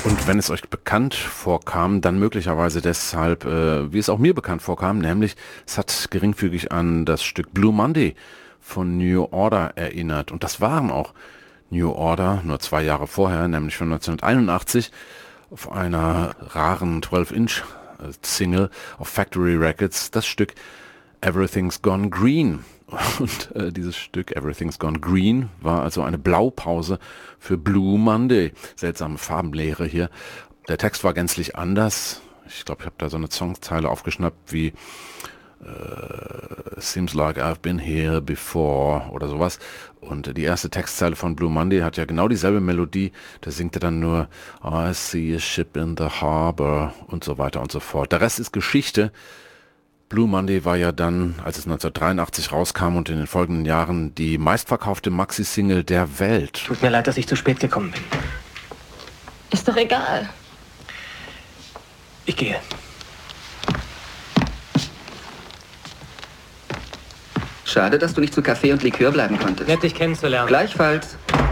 Und wenn es euch bekannt vorkam, dann möglicherweise deshalb, wie es auch mir bekannt vorkam, nämlich es hat geringfügig an das Stück Blue Monday von New Order erinnert. Und das waren auch New Order, nur 2 Jahre vorher, nämlich von 1981, auf einer raren 12-Inch-Single auf Factory Records, das Stück Everything's Gone Green. Und dieses Stück Everything's Gone Green war also eine Blaupause für Blue Monday. Seltsame Farbenlehre hier. Der Text war gänzlich anders. Ich glaube, ich habe da so eine Songzeile aufgeschnappt wie Seems like I've been here before oder sowas. Und die erste Textzeile von Blue Monday hat ja genau dieselbe Melodie. Da singt er dann nur I see a ship in the harbor und so weiter und so fort. Der Rest ist Geschichte. Blue Monday war ja dann, als es 1983 rauskam und in den folgenden Jahren die meistverkaufte Maxi-Single der Welt. Tut mir leid, dass ich zu spät gekommen bin. Ist doch egal. Ich gehe. Schade, dass du nicht zu Kaffee und Likör bleiben konntest. Nett, dich kennenzulernen. Gleichfalls.